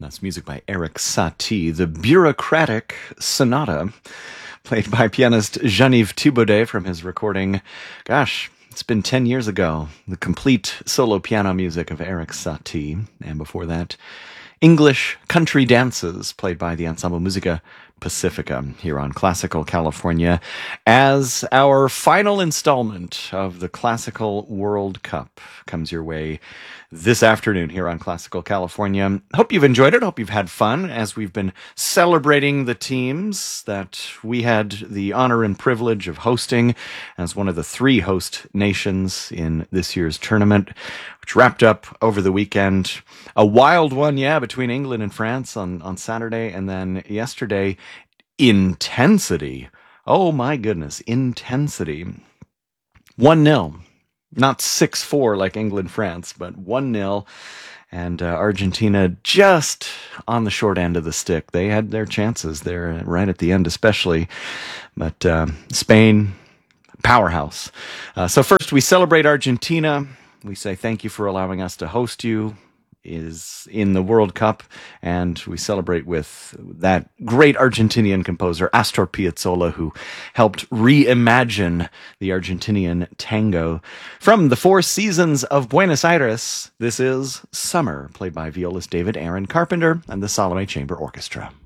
That's music by Erik Satie, the Bureaucratic Sonata, played by pianist Jean-Yves Thibaudet from his recording, it's been 10 years ago, the complete solo piano music of Erik Satie, and before that, English Country Dances, played by the Ensemble Musica Pacifica here on Classical California, as our final installment of the Classical World Cup comes your way this afternoon here on Classical California. Hope you've enjoyed it. Hope you've had fun as we've been celebrating the teams that we had the honor and privilege of hosting as one of the 3 host nations in this year's tournament, which wrapped up over the weekend. A wild one, between England and France on Saturday, and then yesterday, intensity. Oh my goodness, intensity. 1-0. Not 6-4 like England-France, but 1-0. And Argentina just on the short end of the stick. They had their chances there right at the end especially. But Spain, powerhouse. So first we celebrate Argentina. We say thank you for allowing us to host you is in the World Cup, and we celebrate with that great Argentinian composer Astor Piazzolla, who helped reimagine the Argentinian tango. From the 4 Seasons of Buenos Aires, this is Summer, played by violist David Aaron Carpenter and the Salome Chamber Orchestra.